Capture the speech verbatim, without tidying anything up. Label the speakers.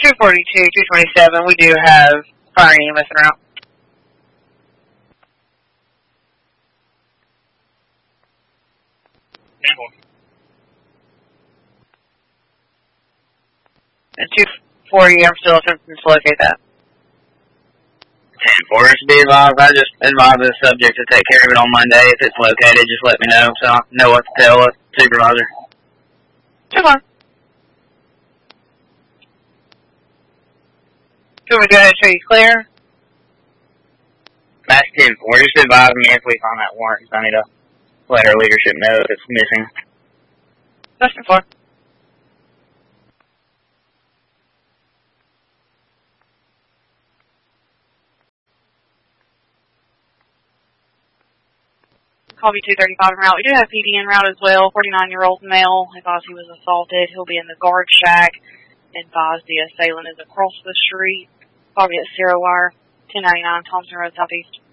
Speaker 1: two forty-two, two twenty-seven, we do have fire and E M S en route. And two forty, I'm still attempting to locate that.
Speaker 2: ten four, be advised. I just advised the subject to take care of it on Monday. If it's located, just let me know so I know what to tell the supervisor.
Speaker 1: Come on. Can we go ahead and show you clear?
Speaker 2: That's ten four. Just advise me if we find that warrant. I need to let our leadership know if it's missing.
Speaker 1: That's ten four. Call me two thirty-five en route. We do have P D en route as well. forty-nine-year-old male. Advised he was assaulted. He'll be in the guard shack. Advised the assailant is across the street. Call me at Zero Wire, ten ninety-nine Thompson Road Southeast.